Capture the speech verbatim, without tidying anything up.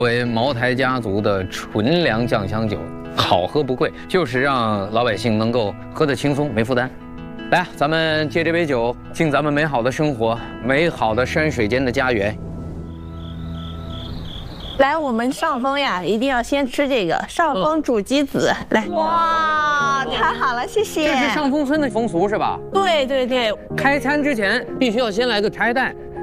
为茅台家族的纯粮酱香酒，好喝不贵，就是让老百姓能够喝得轻松，没负担。来，咱们借这杯酒，敬咱们美好的生活，美好的山水间的家园。 来，我们上峰呀，一定要先吃这个上峰煮鸡子。来，哇，太好了，谢谢。 这是上峰村的风俗是吧？ 对对对， 开餐之前必须要先来个拆蛋，